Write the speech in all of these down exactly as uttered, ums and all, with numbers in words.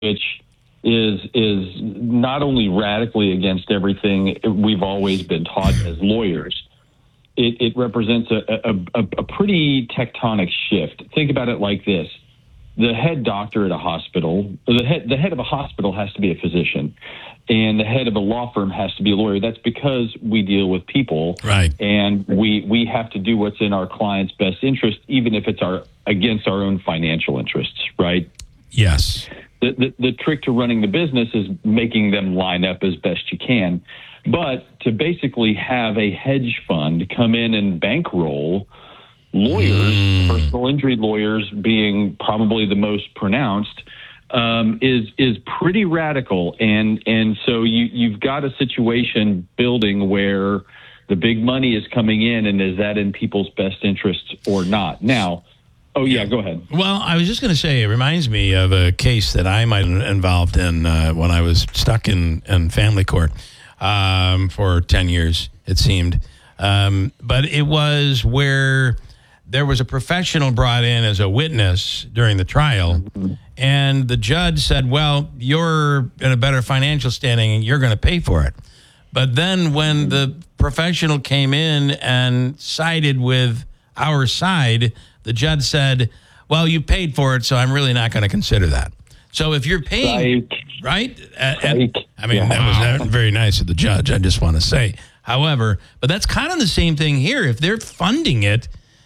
which is is not only radically against everything we've always been taught as lawyers. It, it represents a, a, a, a pretty tectonic shift. Think about it like this. The head doctor at a hospital, the head, the head of a hospital has to be a physician, and the head of a law firm has to be a lawyer. That's because we deal with people, right? And we, we have to do what's in our client's best interest, even if it's our against our own financial interests, right? Yes. The, the, the trick to running the business is making them line up as best you can. But to basically have a hedge fund come in and bankroll lawyers, mm. personal injury lawyers being probably the most pronounced, um, is is pretty radical. And and so you, you've got a situation building where the big money is coming in, and is that in people's best interests or not? Now, oh, yeah, go ahead. Well, I was just going to say, it reminds me of a case that I might have been involved in uh, when I was stuck in, in family court um, for ten years, it seemed. Um, but it was where there was a professional brought in as a witness during the trial, mm-hmm. and the judge said, well, you're in a better financial standing and you're going to pay for it. But then when the professional came in and sided with our side, the judge said, well, you paid for it, so I'm really not going to consider that. So if you're paying, right? right? And, I mean, yeah. that was very nice of the judge, I just want to say. However, but that's kind of the same thing here. If they're funding it,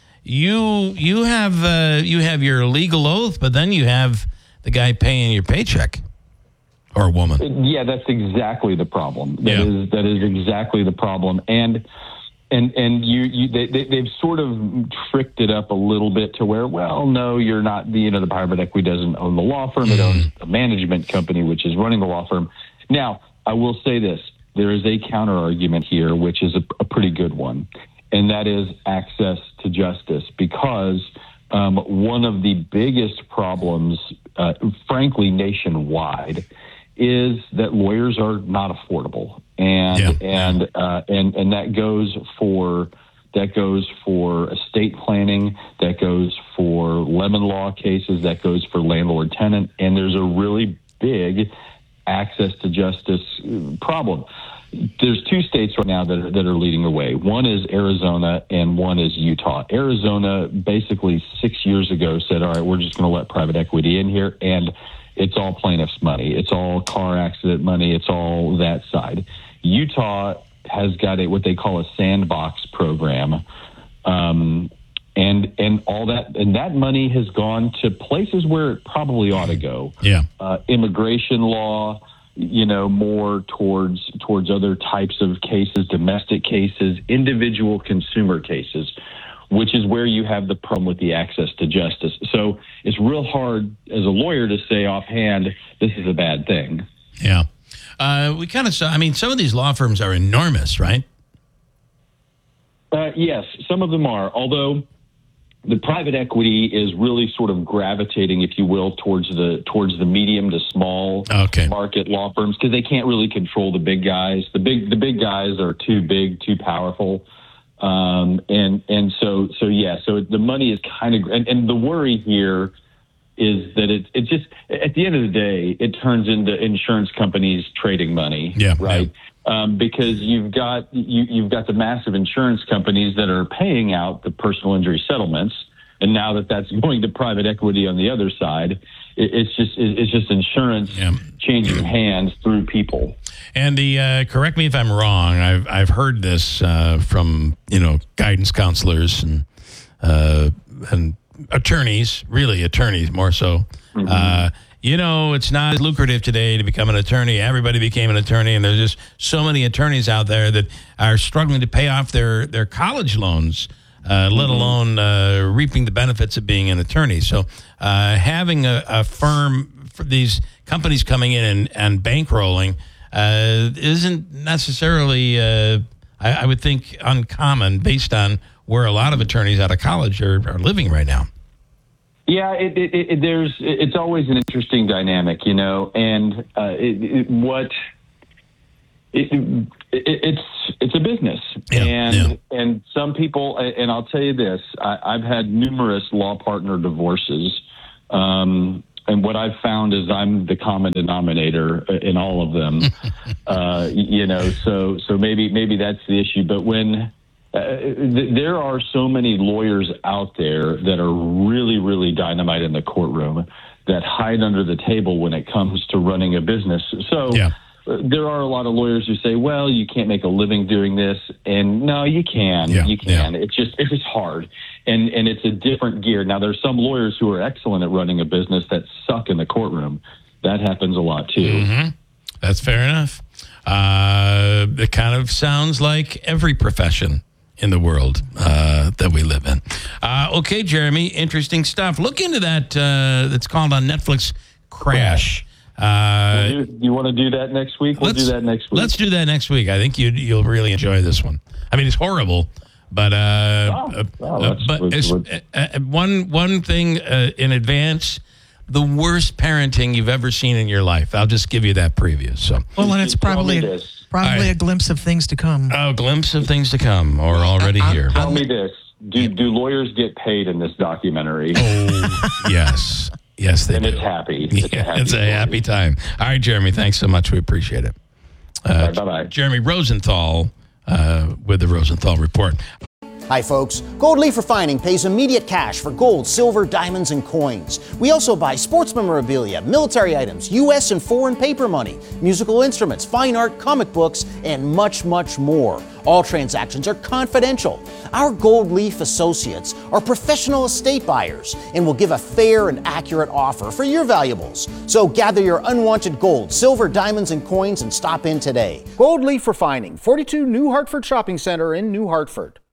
you you have uh, you have your legal oath, but then you have the guy paying your paycheck. Or a woman. Yeah, that's exactly the problem. That yeah. is that is exactly the problem. And and and you, you they, they they've sort of tricked it up a little bit to where, well, no, you're not. The, you know, the private equity doesn't own the law firm; it owns a management company, which is running the law firm. Now, I will say this: there is a counter argument here, which is a, a pretty good one, and that is access to justice, because um, one of the biggest problems, uh, frankly, nationwide, is that lawyers are not affordable, and yeah. and uh, and and that goes for that goes for estate planning, that goes for lemon law cases, that goes for landlord tenant, and there's a really big access to justice problem. There's two states right now that are, that are leading the way. One is Arizona and one is Utah. Arizona basically six years ago said, all right, we're just going to let private equity in here, and it's all plaintiff's money. It's all car accident money. It's all that side. Utah has got a what they call a sandbox program, um, and and all that and that money has gone to places where it probably ought to go. Yeah, uh, immigration law, you know, more towards towards other types of cases, domestic cases, individual consumer cases, which is where you have the problem with the access to justice. So it's real hard as a lawyer to say offhand, this is a bad thing. Yeah. Uh, we kind of saw, I mean, some of these law firms are enormous, right? Uh, yes, some of them are, although the private equity is really sort of gravitating, if you will, towards the towards the medium to small okay. market law firms, because they can't really control the big guys. The big the big guys are too big, too powerful. Um, and, and so, so yeah, so the money is kind of, and, and the worry here is that it, it just, at the end of the day, it turns into insurance companies trading money. Yeah. Right. Yeah. Um, because you've got, you, you've got the massive insurance companies that are paying out the personal injury settlements. And now that that's going to private equity on the other side, it, it's just, it, it's just insurance yeah. changing hands through people. And the uh, correct me if I'm wrong. I've I've heard this uh, from you know guidance counselors and uh, and attorneys, really attorneys more so. Mm-hmm. Uh, you know, it's not as lucrative today to become an attorney. Everybody became an attorney, and there's just so many attorneys out there that are struggling to pay off their their college loans, uh, let alone uh, reaping the benefits of being an attorney. So uh, having a, a firm for these companies coming in and, and bankrolling. Uh, isn't necessarily, uh, I, I would think, uncommon based on where a lot of attorneys out of college are, are living right now. Yeah, it, it, it, there's it's always an interesting dynamic, you know, and uh, it, it, what it, it, it's it's a business, yeah, and yeah. and some people, and I'll tell you this, I, I've had numerous law partner divorces. Um, and what I've found is I'm the common denominator in all of them. uh, you know, so so maybe maybe that's the issue. But when uh, th- there are so many lawyers out there that are really, really dynamite in the courtroom that hide under the table when it comes to running a business. So yeah. there are a lot of lawyers who say, well, you can't make a living doing this. And no, you can. Yeah, you can. yeah. It's just, it's just hard. And and it's a different gear. Now, there's some lawyers who are excellent at running a business that suck in the courtroom. That happens a lot, too. Mm-hmm. That's fair enough. Uh, it kind of sounds like every profession in the world uh, that we live in. Uh, okay, Jeremy, interesting stuff. Look into that. Uh, it's called on Netflix, Crash. Uh, do, you want to do that next week? We'll do that next week. Let's do that next week. I think you you'll really enjoy this one. I mean, it's horrible, but uh, oh, oh, uh, but let's, it's, let's, uh, one one thing uh, in advance. The worst parenting you've ever seen in your life. I'll just give you that preview. So, well, and it's probably a, probably right. a glimpse of things to come. Oh, glimpse of things to come, or already I, I, here. Tell me this: Do do lawyers get paid in this documentary? Oh, yes, yes, they and do. And it's happy. It's yeah, a happy, it's a happy time. All right, Jeremy. Thanks so much. We appreciate it. Uh, right, bye bye. Jeremy Rosenthal uh, with the Rosenthal Report. Hi, folks. Gold Leaf Refining pays immediate cash for gold, silver, diamonds, and coins. We also buy sports memorabilia, military items, U S and foreign paper money, musical instruments, fine art, comic books, and much, much more. All transactions are confidential. Our Gold Leaf associates are professional estate buyers and will give a fair and accurate offer for your valuables. So gather your unwanted gold, silver, diamonds, and coins and stop in today. Gold Leaf Refining, forty-two New Hartford Shopping Center in New Hartford.